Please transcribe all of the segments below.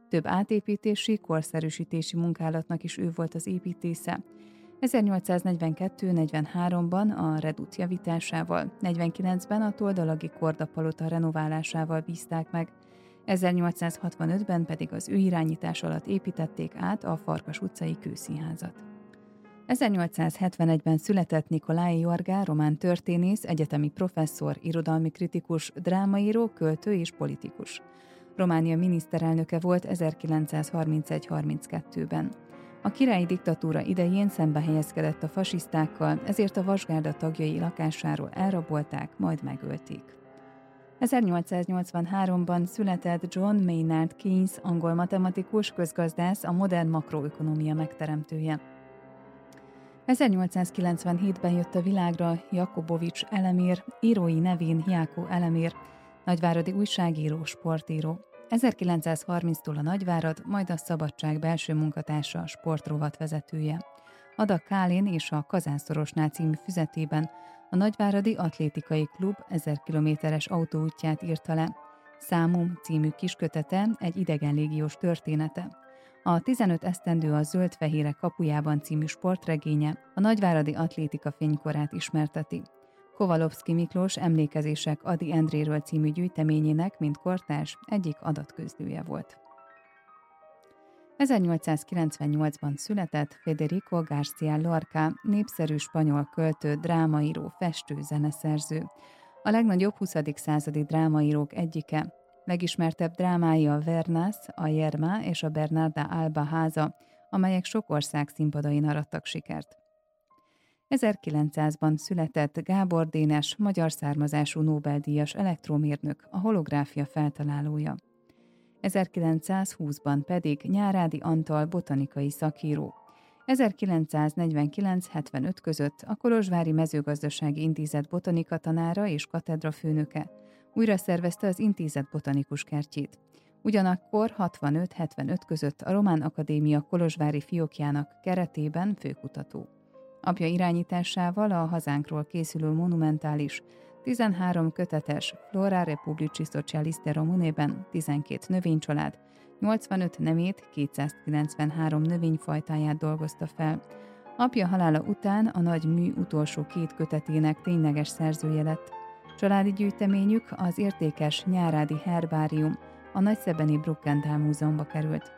Több átépítési, korszerűsítési munkálatnak is ő volt az építésze. 1842-43-ban a redut javításával, 49-ben a Toldalagi Kordapalota renoválásával bízták meg, 1865-ben pedig az ő irányítás alatt építették át a Farkas utcai kőszínházat. 1871-ben született Nikolai Jorga, román történész, egyetemi professzor, irodalmi kritikus, drámaíró, költő és politikus. Románia miniszterelnöke volt 1931-32-ben. A királyi diktatúra idején szembe helyezkedett a fasisztákkal, ezért a vasgárda tagjai lakásáról elrabolták, majd megölték. 1883-ban született John Maynard Keynes, angol matematikus, közgazdász, a modern makroökonómia megteremtője. 1897-ben jött a világra Jakobovics Elemir, írói nevén Jákó Elemir, nagyváradi újságíró, sportíró. 1930-tól a Nagyvárad, majd a Szabadság belső munkatársa, sportrovat vezetője. Ada Kálin és a Kazánszorosnál című füzetében a Nagyváradi Atlétikai Klub 1000 kilométeres autóútját írta le. Számum című kiskötete egy idegenlégiós története. A 15 esztendő a Zöld-fehérek kapujában című sportregénye a nagyváradi atlétika fénykorát ismerteti. Kovalovszki Miklós Emlékezések Ady Endréről című gyűjteményének, mint kortárs, egyik adatközlője volt. 1898-ban született Federico García Lorca, népszerű spanyol költő, drámaíró, festő, zeneszerző. A legnagyobb 20. századi drámaírók egyike. Legismertebb drámái a Vernas, a Yerma és a Bernarda Alba háza, amelyek sok ország színpadain arattak sikert. 1900-ban született Gábor Dénes, magyar származású Nobel-díjas elektromérnök, a holográfia feltalálója. 1920-ban pedig Nyárádi Antal botanikai szakíró. 1949-75 között a Kolozsvári Mezőgazdasági Intézet botanika tanára és katedra főnöke. Újra szervezte az intézet botanikus kertjét. Ugyanakkor 65-75 között a Román Akadémia kolozsvári fiókjának keretében főkutató. Apja irányításával a hazánkról készülő monumentális, 13 kötetes Flora Republici Socialiste Romunében 12 növénycsalád, 85 nemét, 293 növényfajtáját dolgozta fel. Apja halála után a nagy mű utolsó 2 kötetének tényleges szerzője lett. Családi gyűjteményük, az értékes Nyárádi Herbárium, a nagyszebeni Bruckendál Múzeumba került.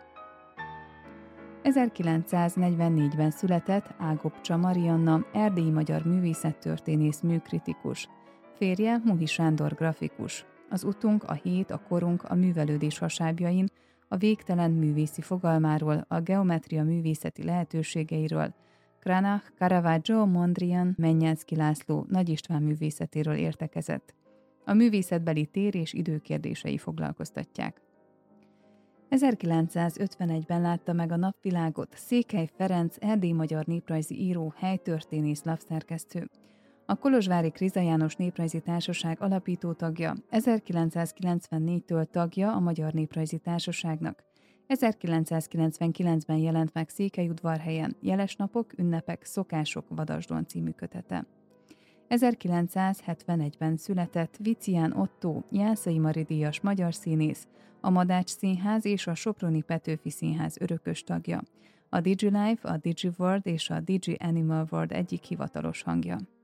1944-ben született Ágobcsa Marianna, erdélyi magyar művészettörténész, műkritikus. Férje Muhi Sándor grafikus. Az utunk, a hét, a korunk, a művelődés hasábjain, a végtelen művészi fogalmáról, a geometria művészeti lehetőségeiről, Cranach, Caravaggio, Mondrian, Mennyelszky László, Nagy István művészetéről értekezett. A művészetbeli tér és idő kérdései foglalkoztatják. 1951-ben látta meg a napvilágot Székely Ferenc, erdély-magyar néprajzi író, helytörténész, lapszerkesztő. A Kolozsvári Kriza János Néprajzi Társaság alapító tagja, 1994-től tagja a Magyar Néprajzi Társaságnak. 1999-ben jelent meg Székelyudvarhelyen Jeles napok, ünnepek, szokások Vadasdon című kötete. 1971-ben született Vicián Ottó, Jászai Mari díjas magyar színész, a Madács Színház és a Soproni Petőfi Színház örökös tagja, a DigiLife, a DigiWorld és a Digi Animal World egyik hivatalos hangja.